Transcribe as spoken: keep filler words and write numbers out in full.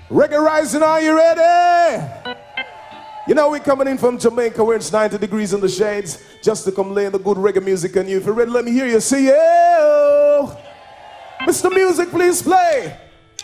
Reggae Rising, are you ready? You know, we're coming in from Jamaica where it's ninety degrees in the shades just to come lay the good reggae music on you. If you're ready, let me hear you. See you. Mister Music, please play.